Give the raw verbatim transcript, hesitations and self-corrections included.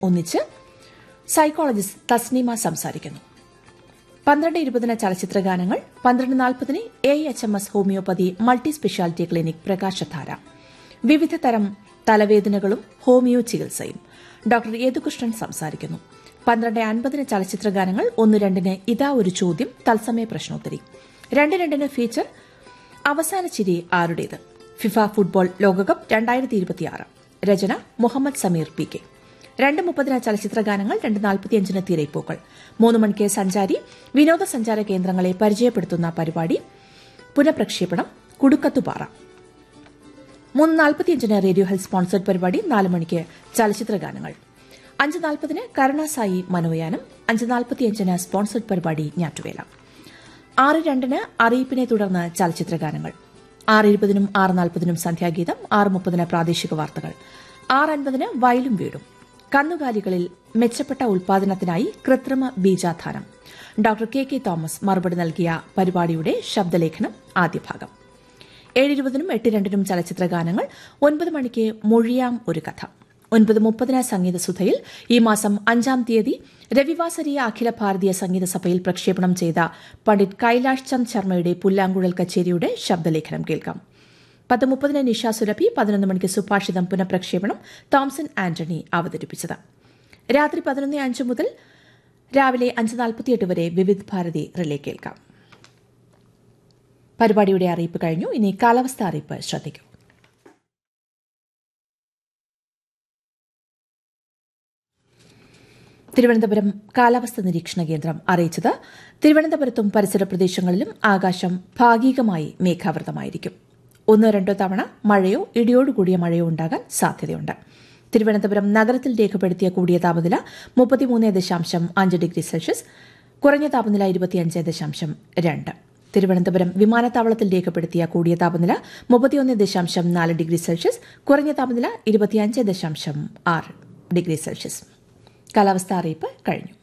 ഒന്നിച്ച് സൈക്കോളജിസ്റ്റ് തസ്നീമ സംസാരിക്കുന്നു. പന്ത്രണ്ട് ഇരുപതിന് ചലച്ചിത്ര ഗാനങ്ങൾ, പന്ത്രണ്ട് നാൽപ്പതിന് A H M S homeopathy multi speciality clinic പ്രകാശധാര, വിവിധ തരം തലവേദനകളും ഹോമിയോ ചികിത്സയും, ഡോക്ടർ യേതുകൃഷ്ണൻ സംസാരിക്കുന്നു. പന്ത്രണ്ട് അൻപതിന് ചലച്ചിത്ര ഗാനങ്ങൾ, ഒന്ന് രണ്ടിന് ഇതാ ഒരു ചോദ്യം തത്സമയ പ്രശ്നോത്തരി, രണ്ട് രണ്ടിന് ഫീച്ചർ അവസാന ചിരി ആരുടേത്, ഫിഫ ഫുട്ബോൾ ലോകകപ്പ് രണ്ടായിരത്തി ഇരുപത്തിയാറ്, രചന മുഹമ്മദ് സമീർ പി കെ. രണ്ട് മുപ്പതിന് ചലച്ചിത്ര ഗാനങ്ങൾ, രണ്ട് നാൽപ്പത്തിയഞ്ചിന് തിരയിപ്പൂക്കൾ, മൂന്ന് മണിക്ക് സഞ്ചാരി വിനോദസഞ്ചാര കേന്ദ്രങ്ങളെ പരിചയപ്പെടുത്തുന്ന പരിപാടി പുനഃപ്രക്ഷേപണം കുടുക്കത്തുപാറ, മൂന്ന് നാൽപ്പത്തിയഞ്ചിന് റേഡിയോ ഹെൽത്ത് സ്പോൺസർഡ് പരിപാടി, നാല് മണിക്ക് ചലച്ചിത്ര ഗാനങ്ങൾ, അഞ്ച് നാൽപ്പതിന് കരുണാസായി മനോയാനം, അഞ്ച് നാൽപ്പത്തിയഞ്ചിന് സ്പോൺസർഡ് പരിപാടി ഞാറ്റുവേല, ആറ് രണ്ടിന് അറിയിപ്പിനെ തുടർന്ന് ചലച്ചിത്ര ഗാനങ്ങൾ, ആറ് ഇരുപതിനും ആറ് നാൽപ്പതിനും സന്ധ്യാഗീതം, ആറ് മുപ്പതിന് പ്രാദേശിക വാർത്തകൾ, ആറ് അൻപതിന് വയലും വീടും, കന്നുകാലികളിൽ മെച്ചപ്പെട്ട ഉൽപാദനത്തിനായി കൃത്രിമ ബീജാധാനം, ഡോക്ടർ കെ കെ തോമസ് മറുപടി നൽകിയ പരിപാടിയുടെ ശബ്ദലേഖനം ആദ്യഭാഗം, ഏഴ് ഇരുപതിനും എട്ട് രണ്ടിനും ചലച്ചിത്ര ഗാനങ്ങൾ, ഒൻപത് മണിക്ക് മൊഴിയാം ഒരു കഥ, ഒൻപത് മുപ്പതിന് സംഗീതസുധയിൽ ഈ മാസം അഞ്ചാം തീയതി രവിവാസരീയ അഖില ഭാരതീയ സംഗീത സഭയിൽ പ്രക്ഷേപണം ചെയ്ത പണ്ഡിറ്റ് കൈലാഷ് ചന്ദ് ശർമ്മയുടെ പുല്ലാങ്കുഴൽ കച്ചേരിയുടെ ശബ്ദലേഖനം കേൾക്കാം. പത്ത് മുപ്പതിന് നിഷ സുരഭി, പതിനൊന്ന് മണിക്ക് സുഭാഷിതം പുനഃപ്രക്ഷേപണം തോംസൺ ആന്റണി അവതരിപ്പിച്ചത്. രാത്രി പതിനൊന്ന് അഞ്ച് മുതൽ രാവിലെ അഞ്ച് നാൽപ്പത്തിയെട്ട് വരെ വിവിധ് ഭാരതി റിലേ കേൾക്കാം. പരിപാടിയുടെ അറിയിപ്പ് കഴിഞ്ഞു. ഇനി കാലാവസ്ഥ അറിയിപ്പ് ശ്രദ്ധിക്കൂ. തിരുവനന്തപുരം കാലാവസ്ഥ നിരീക്ഷണ കേന്ദ്രം അറിയിച്ചത്, തിരുവനന്തപുരത്തും പരിസര പ്രദേശങ്ങളിലും ആകാശം ഭാഗികമായി മേഘാവൃതമായിരിക്കും. ഒന്നോ രണ്ടോ തവണ മഴയോ ഇടിയോടുകൂടിയ മഴയോ ഉണ്ടാകാൻ സാധ്യതയുണ്ട്. തിരുവനന്തപുരം നഗരത്തിൽ രേഖപ്പെടുത്തിയ കൂടിയ താപനില മുപ്പത്തിമൂന്ന് ദശാംശം അഞ്ച് ഡിഗ്രി സെൽഷ്യസ്, കുറഞ്ഞ താപനില ഇരുപത്തിയഞ്ച് ദശാംശം രണ്ട്. തിരുവനന്തപുരം വിമാനത്താവളത്തിൽ രേഖപ്പെടുത്തിയ കൂടിയ താപനില മുപ്പത്തിയൊന്ന് ദശാംശം നാല് ഡിഗ്രി സെൽഷ്യസ്, കുറഞ്ഞ താപനില ഇരുപത്തിയഞ്ച് ദശാംശം ആറ് ഡിഗ്രി സെൽഷ്യസ്. കാലാവസ്ഥാ അറിയിപ്പ് കഴിഞ്ഞു.